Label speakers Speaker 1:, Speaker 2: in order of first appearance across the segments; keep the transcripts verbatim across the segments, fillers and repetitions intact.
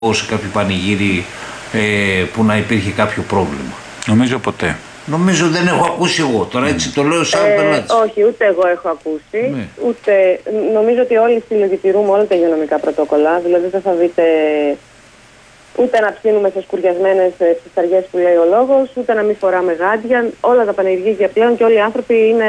Speaker 1: σε κάποιο πανηγύρι ε, που να υπήρχε κάποιο πρόβλημα.
Speaker 2: Νομίζω ποτέ.
Speaker 1: Νομίζω δεν έχω ακούσει εγώ. Τώρα έτσι mm. το λέω σαν
Speaker 3: ε,
Speaker 1: πελάτης.
Speaker 3: Όχι, ούτε εγώ έχω ακούσει. Ναι. Ούτε, νομίζω ότι όλοι συλλογιτηρούμε όλα τα υγειονομικά πρωτόκολλα. Δηλαδή δεν θα δείτε ούτε να ψήνουμε σε σκουριασμένες ψισταριές που λέει ο λόγος, ούτε να μην φοράμε γάντια. Όλα τα πανηγύρια πλέον και όλοι οι άνθρωποι είναι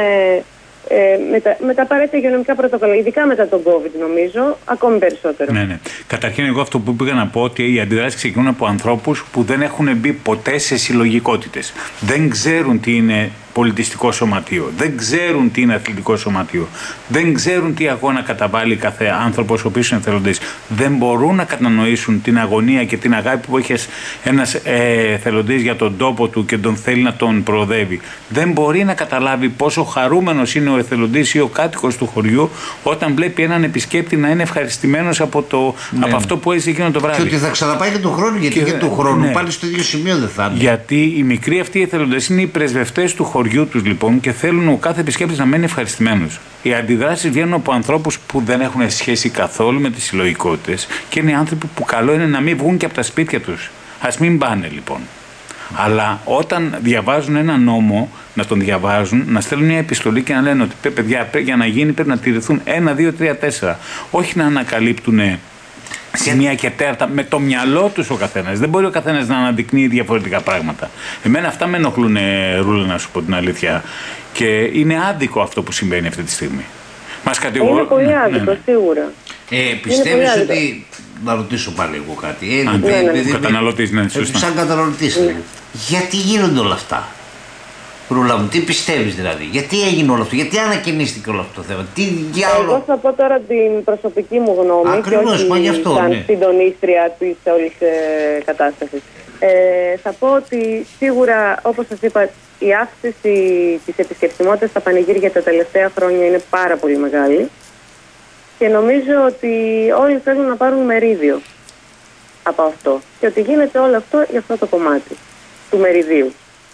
Speaker 3: ε, με, τα, με τα απαραίτητα υγειονομικά πρωτόκολλα. Ειδικά μετά τον COVID, νομίζω, ακόμη περισσότερο.
Speaker 2: Ναι, ναι. Καταρχήν, εγώ αυτό που πήγα να πω ότι οι αντιδράσεις ξεκινούν από ανθρώπους που δεν έχουν μπει ποτέ σε συλλογικότητες. Δεν ξέρουν τι είναι πολιτιστικό σωματείο, δεν ξέρουν τι είναι αθλητικό σωματείο, δεν ξέρουν τι αγώνα καταβάλει κάθε άνθρωπος ο οποίος είναι εθελοντής. Δεν μπορούν να κατανοήσουν την αγωνία και την αγάπη που έχει ένας ε, εθελοντής για τον τόπο του και τον θέλει να τον προοδεύει. Δεν μπορεί να καταλάβει πόσο χαρούμενος είναι ο εθελοντής ή ο κάτοικος του χωριού όταν βλέπει έναν επισκέπτη να είναι ευχαριστημένος από, το, ναι. από αυτό που έζησε εκείνο το βράδυ.
Speaker 1: Και ότι θα ξαναπάει και τον χρόνο, γιατί και, και του χρόνου ναι. πάλι στο ίδιο σημείο δεν θα είναι.
Speaker 2: Γιατί οι μικροί αυτοί εθελοντές είναι οι πρεσβευτές του χωριού τους λοιπόν και θέλουν ο κάθε επισκέπτης να μένει ευχαριστημένος. Οι αντιδράσεις βγαίνουν από ανθρώπους που δεν έχουν σχέση καθόλου με τις συλλογικότητες και είναι άνθρωποι που καλό είναι να μην βγουν και από τα σπίτια τους. Ας μην πάνε λοιπόν. Αλλά όταν διαβάζουν ένα νόμο, να τον διαβάζουν, να στέλνουν μια επιστολή και να λένε ότι παιδιά, για να γίνει πρέπει να τηρηθούν ένα, δύο, τρία, τέσσερα. Όχι να ανακαλύπτουν σημεία και τέρτα με το μυαλό τους ο καθένας. Δεν μπορεί ο καθένας να αναδεικνύει διαφορετικά πράγματα. Εμένα αυτά με ενοχλούν, Ρούλα, να σου πω την αλήθεια. Και είναι άδικο αυτό που συμβαίνει αυτή τη στιγμή. Μας κατηγορούν.
Speaker 3: Είναι πολύ άδικο, ναι, ναι. σίγουρα.
Speaker 1: Ε, πιστεύεις ότι. Να ρωτήσω πάλι εγώ κάτι. Ε,
Speaker 2: Αν, ναι, ναι, ναι. Καταναλωτής, ναι, σωστά.
Speaker 1: Σαν καταναλωτής. Ναι. Γιατί γίνονται όλα αυτά, Ρούλα μου, τι πιστεύεις δηλαδή, γιατί έγινε όλο αυτό, γιατί ανακαινίστηκε όλο αυτό το θέμα, τι διάλογο.
Speaker 3: Εγώ θα πω τώρα την προσωπική μου γνώμη.
Speaker 1: Ακριβώς,
Speaker 3: και όχι
Speaker 1: αυτό,
Speaker 3: σαν
Speaker 1: ναι.
Speaker 3: συντονίστρια της όλης ε, κατάστασης. Ε, θα πω ότι σίγουρα, όπως σας είπα, η αύξηση της επισκεψιμότητας στα πανηγύρια τα τελευταία χρόνια είναι πάρα πολύ μεγάλη και νομίζω ότι όλοι θέλουν να πάρουν μερίδιο από αυτό και ότι γίνεται όλο αυτό για αυτό το κομμάτι του μεριδίου.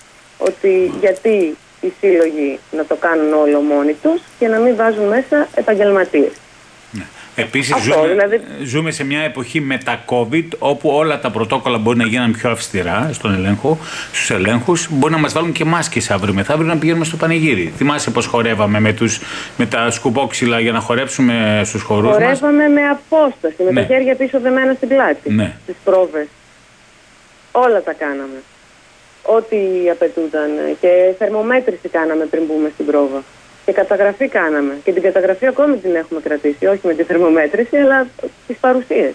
Speaker 3: Ότι γιατί οι σύλλογοι να το κάνουν όλο μόνοι τους και να μην βάζουν μέσα επαγγελματίες.
Speaker 2: Ναι. Επίσης
Speaker 3: αυτό,
Speaker 2: ζούμε,
Speaker 3: δηλαδή...
Speaker 2: ζούμε σε μια εποχή μετά COVID όπου όλα τα πρωτόκολλα μπορεί να γίνουν πιο αυστηρά στον ελέγχο, στους ελέγχους. Μπορεί να μας βάλουν και μάσκες αύριο μεθαύριο να πηγαίνουμε στο πανηγύρι. Θυμάσαι πως χορεύαμε με, τους, με τα σκουπόξυλα για να χορέψουμε στους χορούς
Speaker 3: χορεύαμε
Speaker 2: μας.
Speaker 3: Χορεύαμε με απόσταση, με ναι. τα χέρια πίσω δεμένα στην πλάτη,
Speaker 2: ναι.
Speaker 3: στις πρόβες. Όλα τα κάναμε. Ό,τι απαιτούνταν και θερμομέτρηση κάναμε πριν μπούμε στην πρόβα και καταγραφή κάναμε και την καταγραφή ακόμη την έχουμε κρατήσει, όχι με τη θερμομέτρηση αλλά τις παρουσίες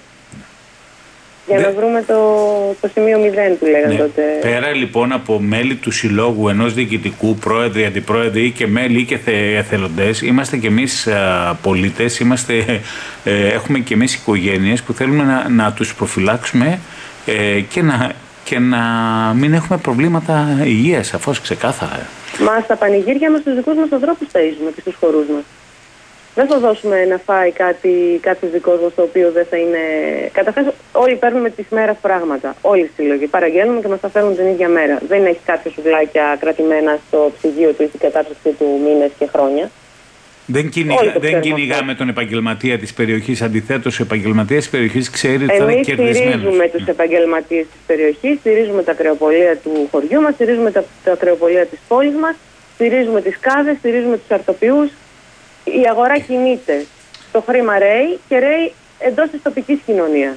Speaker 3: για ναι. να βρούμε το, το σημείο μηδέν που λέγανε ναι. τότε.
Speaker 2: Πέρα λοιπόν από μέλη του συλλόγου ενός διοικητικού, πρόεδροι, αντιπρόεδροι ή και μέλη ή και εθελοντές, είμαστε και εμείς α, πολίτες, είμαστε, ε, έχουμε και εμείς οικογένειες που θέλουμε να, να τους προφυλάξουμε ε, και να και να μην έχουμε προβλήματα υγείας, σαφώς ξεκάθαρα.
Speaker 3: Μα στα πανηγύρια μας, στους δικούς μας ανθρώπους ταΐζουμε και στους χορούς μας. Δεν θα δώσουμε να φάει κάτι κάποιος δικός μας το οποίο δεν θα είναι... Καταρχάς όλοι παίρνουμε τις μέρες πράγματα, όλοι οι σύλλογοι. Παραγγέλνουμε και μας τα φέρνουν την ίδια μέρα. Δεν έχει κάποια σουβλάκια κρατημένα στο ψυγείο του ή στην κατάψυξη του μήνες και χρόνια.
Speaker 2: Δεν, κυνηγα, δεν κυνηγάμε τον επαγγελματία της περιοχής, αντιθέτως ο επαγγελματίας της περιοχής ξέρει ότι θα είναι κερδισμένος.
Speaker 3: Εμείς στηρίζουμε τους επαγγελματίες της περιοχής, στηρίζουμε τα κρεοπολία του χωριού μας, στηρίζουμε τα, τα κρεοπολία της πόλης μας, στηρίζουμε τις κάδες, στηρίζουμε τους αρτοποιούς. Η αγορά κινείται. Το χρήμα ρέει και ρέει εντός της τοπικής κοινωνίας.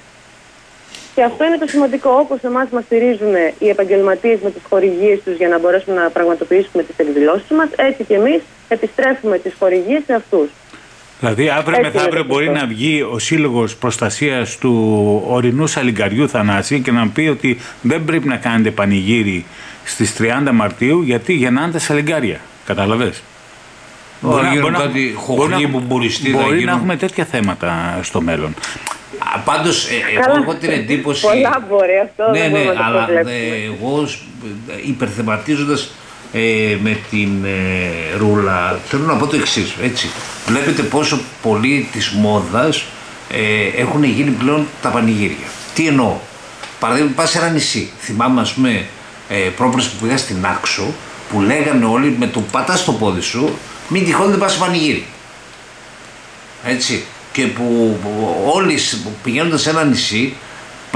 Speaker 3: Και αυτό είναι το σημαντικό. Όπως εμάς μας στηρίζουν οι επαγγελματίες με τις χορηγίες τους για να μπορέσουμε να πραγματοποιήσουμε τις εκδηλώσεις μας, έτσι και εμείς επιστρέφουμε τις χορηγίες σε αυτούς.
Speaker 2: Δηλαδή αύριο μεθαύριο μπορεί να βγει ο Σύλλογος Προστασίας του Ορεινού Σαλιγκαριού, Θανάση, και να πει ότι δεν πρέπει να κάνετε πανηγύρι στις τριάντα Μαρτίου γιατί γεννάνε τα σαλιγκάρια. Κατάλαβες?
Speaker 1: Μπορεί να γίνουν κάτι χωχλή που μπουριστεί.
Speaker 2: Μπορεί να έχουμε τέτοια θέματα στο μέλλον.
Speaker 1: Πάντως, εγώ έχω την εντύπωση.
Speaker 3: Πολλά μπορεί αυτό.
Speaker 1: Ναι, ναι, αλλά εγώ υπερθεματίζοντας ε, με την ε, Ρούλα, θέλω να πω το εξής. Έτσι. Βλέπετε πόσο πολύ της μόδας ε, έχουν γίνει πλέον τα πανηγύρια. Τι εννοώ? Παραδείγματος, πας σε ένα νησί. Θυμάμαι, ας πούμε, ε, πρόπλες που πήγα στην Άξο, που λέγανε όλοι με το πατάς στο πόδι σου, μην τυχόν δεν πας σε πανηγύρι. Έτσι. Και που όλοι πηγαίνοντας σε ένα νησί